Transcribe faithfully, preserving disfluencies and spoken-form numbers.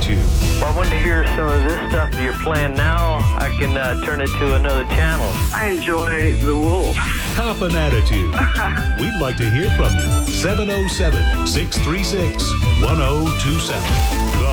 attitude. Well, I wanted to hear some of this stuff that you're playing now. I can uh, turn it to another channel. I enjoy the Wolf. Cop an attitude. We'd like to hear from you. seven oh seven, six three six, one oh two seven.